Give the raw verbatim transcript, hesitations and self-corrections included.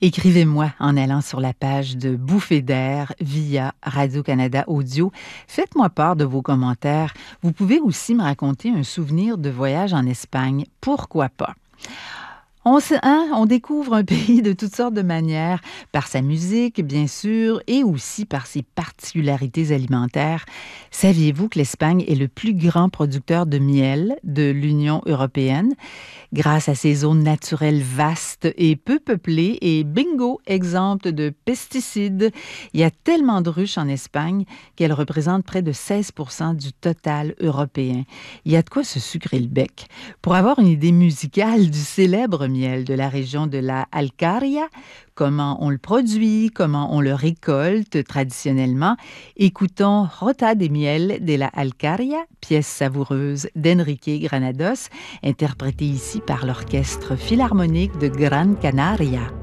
Écrivez-moi en allant sur la page de Bouffée d'air via Radio-Canada Audio. Faites-moi part de vos commentaires. Vous pouvez aussi me raconter un souvenir de voyage en Espagne. Pourquoi pas? On, se, hein, on découvre un pays de toutes sortes de manières, par sa musique, bien sûr, et aussi par ses particularités alimentaires. Saviez-vous que l'Espagne est le plus grand producteur de miel de l'Union européenne? Grâce à ses zones naturelles vastes et peu peuplées et bingo, exemptes de pesticides, il y a tellement de ruches en Espagne qu'elles représentent près de seize pour cent du total européen. Il y a de quoi se sucrer le bec. Pour avoir une idée musicale du célèbre miel de la région de la Alcarria, comment on le produit, comment on le récolte traditionnellement, écoutons Rota de Miel de la Alcarria, pièce savoureuse d'Enrique Granados, interprétée ici par l'Orchestre Philharmonique de Gran Canaria.